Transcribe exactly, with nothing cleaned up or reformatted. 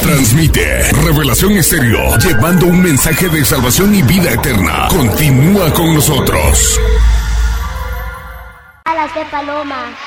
Transmite Revelación Estéreo, llevando un mensaje de salvación y vida eterna. Continúa con nosotros. Alas de paloma.